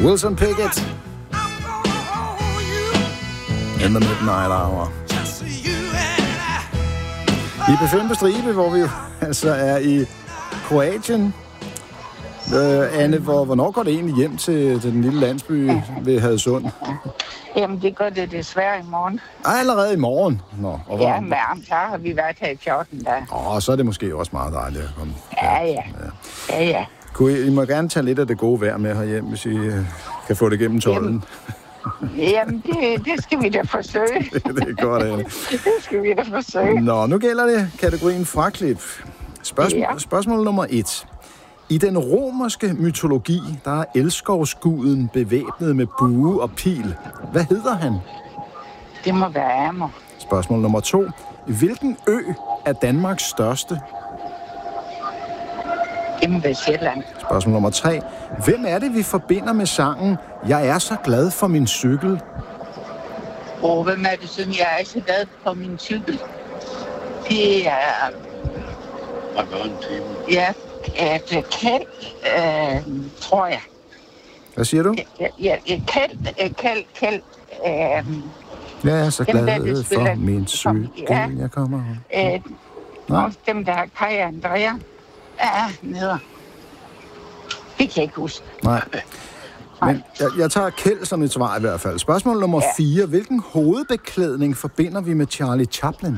Wilson Pickett. In the midnight hour. I B5 på stribe, hvor vi altså er i Kroatien. Anne, hvornår går det egentlig hjem til den lille landsby ved Hadsund? Jamen, det gør det desværre i morgen. Allerede i morgen? Nå, ja, men så har vi været her i 14 dage. Så er det måske også meget dejligt at komme. Ja. I må gerne tage lidt af det gode vejr med herhjem, hvis I kan få det gennem tolden. Jamen, det skal vi da forsøge. Det er godt, Anne. Det skal vi da forsøge. Nå, nu gælder det kategorien fraklip. Spørgsmål nummer 1. I den romerske mytologi, der er elskovsguden bevæbnet med bue og pil. Hvad hedder han? Det må være Amor. Spørgsmål nummer 2. Hvilken ø er Danmarks største? Det må være Sjælland. Spørgsmål nummer 3. Hvem er det, vi forbinder med sangen Jeg er så glad for min cykel? Hvem er det, som jeg er så glad for min cykel? Det er... Ja, Kjeld, tror jeg. Hvad siger du? Ja, Kjeld. Jeg er så glad for min cykel. Jeg kommer også dem, der har Kaj og Andrea. Neder. Det kan jeg ikke huske. Nej. Men jeg tager Kjeld som et svar i hvert fald. Spørgsmål nummer 4. Hvilken hovedbeklædning forbinder vi med Charlie Chaplin?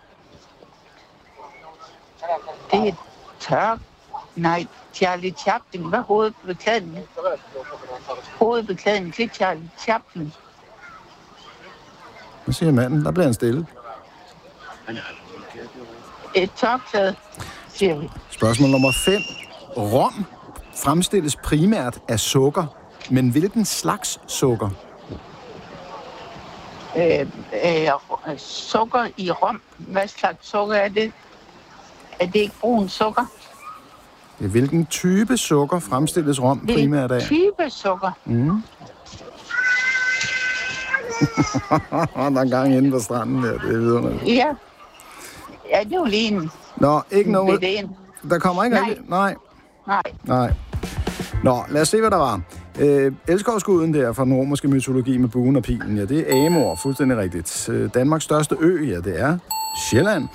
Det er tør. Nej, Charlie Chaplin. Hvad er hovedbeklædning? Hovedbeklædning til Charlie Chaplin. Hvad siger manden? Der bliver han stille. Et tørklæde, siger vi. Spørgsmål nummer 5. Rom fremstilles primært af sukker, men hvilken slags sukker? Sukker i rom. Hvad slags sukker er det? Er det ikke brun sukker? Hvilken type sukker fremstilles rom primært af? Type sukker? Der er gang inde på stranden der, det er vidunderligt. Ja, det er jo lige en... Nå, ikke noget... Der kommer ikke rigtig... Nej. Nå, lad os se, hvad der var. Elskovsguden der fra den romerske mytologi med buen og pilen, ja, det er Amor, fuldstændig rigtigt. Danmarks største ø, ja, det er Sjælland.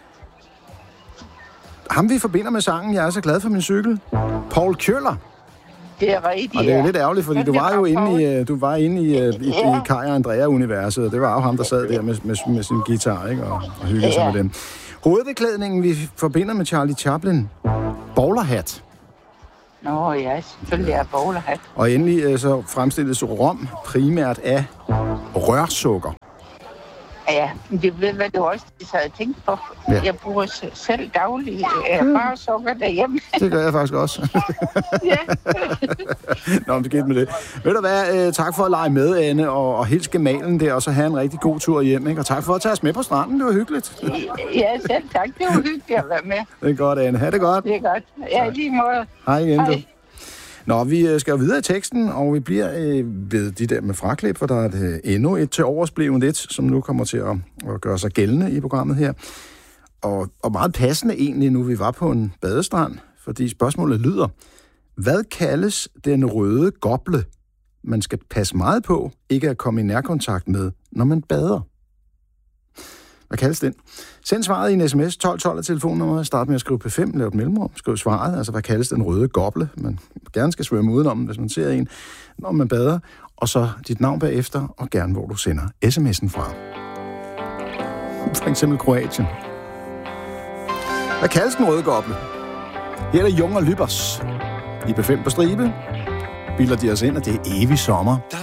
Ham vi forbinder med sangen, jeg er så glad for min cykel. Poul Kjøller. Det er rigtigt, og det er jo lidt ærgerligt, fordi du var inde i Kaj og Andrea-universet, og det var jo ham, der sad der med sin guitar, ikke? Og hyggede sig med dem. Hovedbeklædningen, vi forbinder med Charlie Chaplin, bowlerhat. Nå ja, selvfølgelig er bowlerhat. Og endelig så fremstilles rom primært af rørsukker. Ja, det ved hvad du også havde tænkt på. Ja. Jeg bruger selv dagligt rørsukker derhjemme. Det gør jeg faktisk også. Ja. Nå, det gik med det. Ved du hvad, tak for at lege med, Anne, og hils gemalen der, og så have en rigtig god tur hjem, ikke? Og tak for at tage os med på stranden, det var hyggeligt. Ja, selv tak. Det var hyggeligt at være med. Det er godt, Anne. Ha' det godt. Det er godt. Ja, lige måde. Hej igen, du. Nå, vi skal jo videre i teksten, og vi bliver ved de der med fraklip, for der er endnu et til oversblevet et, som nu kommer til at gøre sig gældende i programmet her. Og meget passende egentlig, nu vi var på en badestrand, fordi spørgsmålet lyder, hvad kaldes den røde goble, man skal passe meget på, ikke at komme i nærkontakt med, når man bader? Hvad kaldes den? Send svaret i en sms, 1212 af telefonnummeret. Start med at skrive P5, lav et mellemrum. Skriv svaret, altså hvad kaldes den røde goble? Man gerne skal svømme udenom, hvis man ser en, når man bader. Og så dit navn bagefter, og gerne hvor du sender sms'en fra. For eksempel Kroatien. Hvad kaldes den røde goble? Her er det Jung og Lybers. I P5 på stribe. Bilder de os ind, og det er evig sommer.